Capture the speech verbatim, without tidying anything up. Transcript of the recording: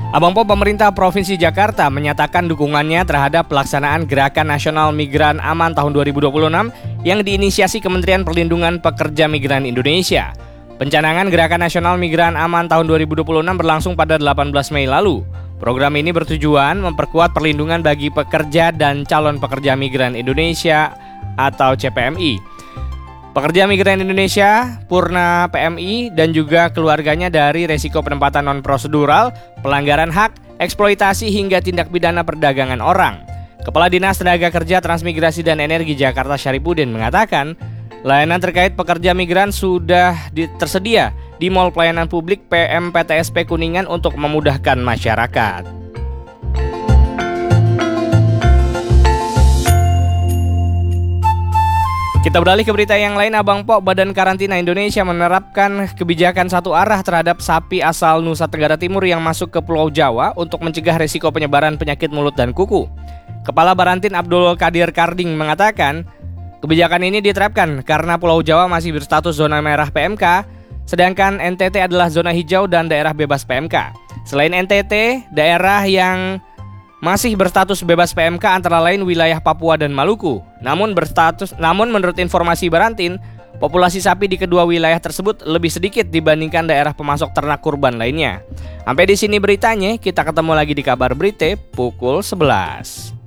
Abang Po, pemerintah Provinsi Jakarta menyatakan dukungannya terhadap pelaksanaan Gerakan Nasional Migran Aman tahun dua ribu dua puluh enam yang diinisiasi Kementerian Perlindungan Pekerja Migran Indonesia. Pencanangan Gerakan Nasional Migran Aman tahun dua ribu dua puluh enam berlangsung pada delapan belas Mei lalu. Program ini bertujuan memperkuat perlindungan bagi pekerja dan calon pekerja migran Indonesia atau C P M I. Pekerja migran Indonesia, Purna P M I, dan juga keluarganya dari resiko penempatan non-prosedural, pelanggaran hak, eksploitasi hingga tindak pidana perdagangan orang. Kepala Dinas Tenaga Kerja, Transmigrasi dan Energi Jakarta Syaripudin mengatakan, layanan terkait pekerja migran sudah di, tersedia di Mall Pelayanan Publik P M P T S P Kuningan untuk memudahkan masyarakat. Kita beralih ke berita yang lain, Abang Po. Badan Karantina Indonesia menerapkan kebijakan satu arah terhadap sapi asal Nusa Tenggara Timur yang masuk ke Pulau Jawa untuk mencegah risiko penyebaran penyakit mulut dan kuku. Kepala Barantin Abdul Qadir Karding mengatakan, kebijakan ini diterapkan karena Pulau Jawa masih berstatus zona merah P M K, sedangkan N T T adalah zona hijau dan daerah bebas P M K. Selain N T T, daerah yang masih berstatus bebas P M K antara lain wilayah Papua dan Maluku. Namun berstatus, namun menurut informasi Barantin, populasi sapi di kedua wilayah tersebut lebih sedikit dibandingkan daerah pemasok ternak kurban lainnya. Sampai di sini beritanya, kita ketemu lagi di Kabar Berita pukul sebelas.